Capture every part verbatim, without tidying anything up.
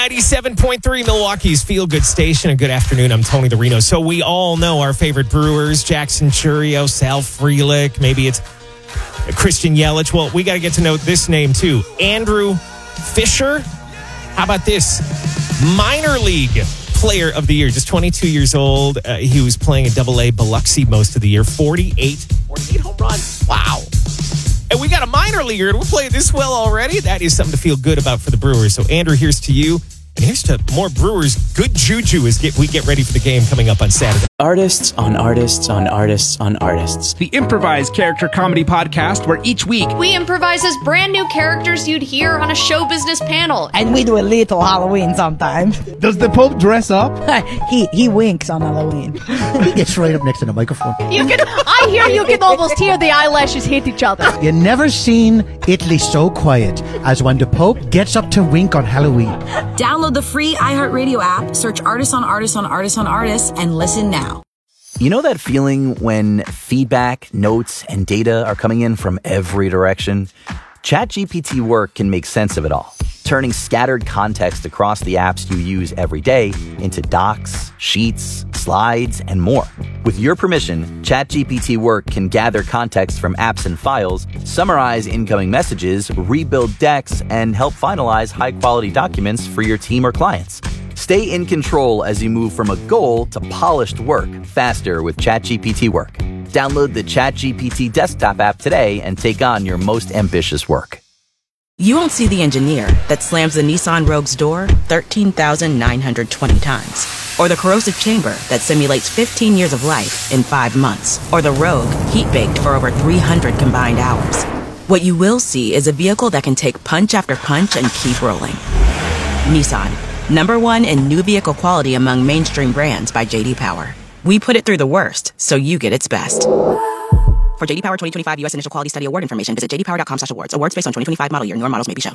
ninety-seven point three Milwaukee's Feel Good Station. And good afternoon, I'm Tony the Reno. So we all know our favorite Brewers, Jackson Chourio, Sal Frelick. Maybe it's Christian Yelich. Well, we got to get to know this name too. Andrew Fisher. How about this? Minor League Player of the Year. Just twenty-two years old. Uh, he was playing in Double A Biloxi most of the year. forty-eight, forty-eight home runs. Wow. And we got a minor leaguer, and we're playing this well already. That is something to feel good about for the Brewers. So, Andrew, here's to you. And here's to more Brewers' good juju as get, we get ready for the game coming up on Saturday. Artists on artists on artists on artists. The improvised character comedy podcast where each week we improvise as brand new characters you'd hear on a show business panel. And we do a little Halloween sometimes. Does the Pope dress up? he he winks on Halloween. He gets right up next to the microphone. You can, I hear you can almost hear the eyelashes hit each other. You never seen Italy so quiet as when the Pope gets up to wink on Halloween. Download the free iHeartRadio app, search Artists on Artists on Artists on Artists, and listen now. You know that feeling when feedback, notes, and data are coming in from every direction? ChatGPT Work can make sense of it all, turning scattered context across the apps you use every day into docs, sheets, slides, and more. With your permission, ChatGPT Work can gather context from apps and files, summarize incoming messages, rebuild decks, and help finalize high-quality documents for your team or clients. Stay in control as you move from a goal to polished work faster with ChatGPT Work. Download the ChatGPT desktop app today and take on your most ambitious work. You won't see the engineer that slams the Nissan Rogue's door thirteen thousand nine hundred twenty times. Or the corrosive chamber that simulates fifteen years of life in five months. Or the Rogue heat-baked for over three hundred combined hours. What you will see is a vehicle that can take punch after punch and keep rolling. Nissan. Number one in new vehicle quality among mainstream brands by J D Power. We put it through the worst, so you get its best. For J D Power twenty twenty-five U S Initial Quality Study Award information, visit j d power dot com slash awards. Awards based on twenty twenty-five model year. Newer models may be shown.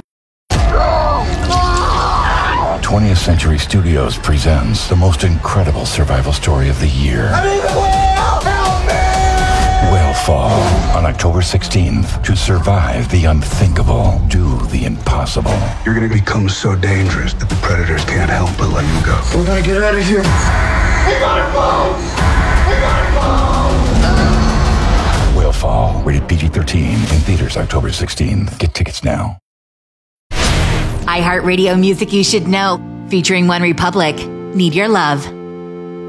twentieth Century Studios presents the most incredible survival story of the year. I'm in the whale! Help me! Whalefall on October sixteenth. To survive the unthinkable, do the impossible. You're gonna become so dangerous that the predators can't help but let you go. We gotta get out of here. We got a boat! We got a boat! Whalefall, rated P G thirteen, in theaters October sixteenth. Get tickets now. iHeartRadio music you should know, featuring One Republic. Need Your Love.